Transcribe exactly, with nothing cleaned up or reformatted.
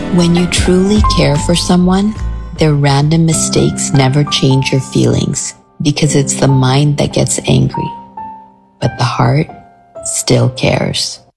When you truly care for someone, their random mistakes never change your feelings because it's the mind that gets angry, but the heart still cares.